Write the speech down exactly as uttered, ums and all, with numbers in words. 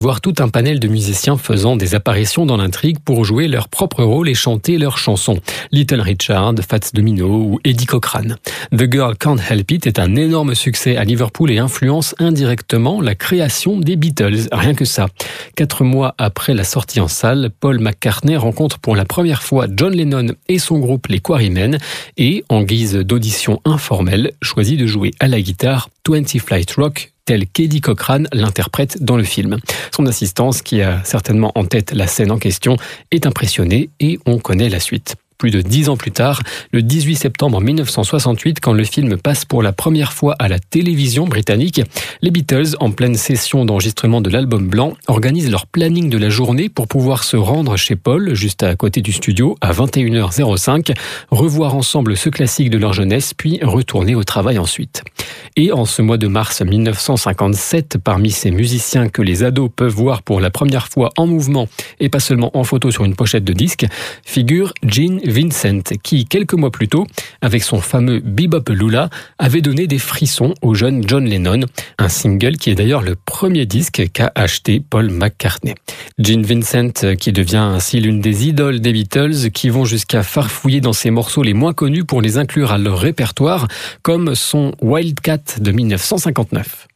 Voir tout un panel de musiciens faisant des apparitions dans l'intrigue pour jouer leur propre rôle et chanter leurs chansons. Little Richard, Fats Domino ou Eddie Cochran. The Girl Can't Help It est un énorme succès à Liverpool et influence indirectement la création des Beatles. Rien que ça. Quatre mois après la sortie en salle, Paul McCartney rencontre pour la première fois John Lennon et son groupe les Quarrymen et, en guise d'audition informelle, choisit de jouer à la guitare vingt Flight Rock, tel qu'Eddie Cochran l'interprète dans le film. Son assistance, qui a certainement en tête la scène en question, est impressionnée et on connaît la suite. Plus de dix ans plus tard, le dix-huit septembre mille neuf cent soixante-huit, quand le film passe pour la première fois à la télévision britannique, les Beatles, en pleine session d'enregistrement de l'album blanc, organisent leur planning de la journée pour pouvoir se rendre chez Paul, juste à côté du studio, à vingt et une heures cinq, revoir ensemble ce classique de leur jeunesse, puis retourner au travail ensuite. Et en ce mois de mars mille neuf cent cinquante-sept, parmi ces musiciens que les ados peuvent voir pour la première fois en mouvement et pas seulement en photo sur une pochette de disque, figure Gene Vincent, qui, quelques mois plus tôt, avec son fameux Bebop Lula, avait donné des frissons au jeune John Lennon, un single qui est d'ailleurs le premier disque qu'a acheté Paul McCartney. Gene Vincent, qui devient ainsi l'une des idoles des Beatles, qui vont jusqu'à farfouiller dans ses morceaux les moins connus pour les inclure à leur répertoire, comme son Wildcat de mille neuf cent cinquante-neuf.